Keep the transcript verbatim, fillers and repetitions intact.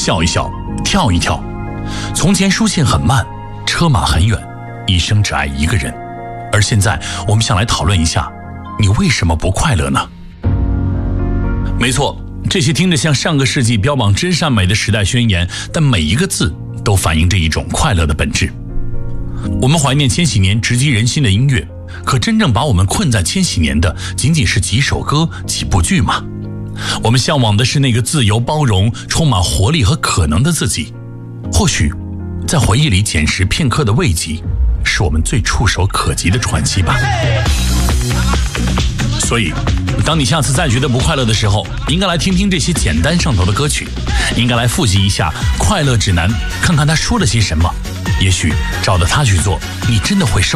笑一笑，跳一跳。从前书信很慢，车马很远，一生只爱一个人。而现在我们想来讨论一下，你为什么不快乐呢？没错，这些听着像上个世纪标榜真善美的时代宣言，但每一个字都反映着一种快乐的本质。我们怀念千禧年直击人心的音乐，可真正把我们困在千禧年的仅仅是几首歌、几部剧吗？我们向往的是那个自由、包容、充满活力和可能的自己。或许在回忆里捡拾片刻的慰藉，是我们最触手可及的喘息吧。所以当你下次再觉得不快乐的时候，应该来听听这些简单上头的歌曲，应该来复习一下快乐指南，看看他说了些什么。也许照着他去做，你真的会收